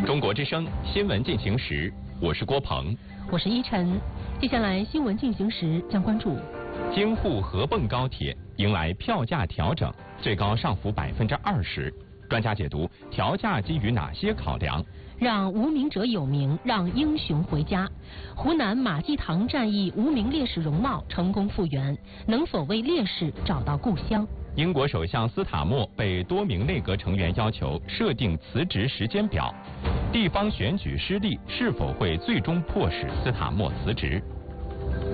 中国之声新闻进行时，我是郭鹏， 我是依晨。接下来新闻进行时将关注： 京沪合泵高铁迎来票价调整，最高上浮20%。专家解读调价基于哪些考量？ 让无名者有名，让英雄回家。湖南马济塘战役无名烈士容貌成功复原，能否为烈士找到故乡？ 英国首相斯塔默被多名内阁成员要求设定辞职时间表。地方选举失利是否会最终迫使斯塔默辞职？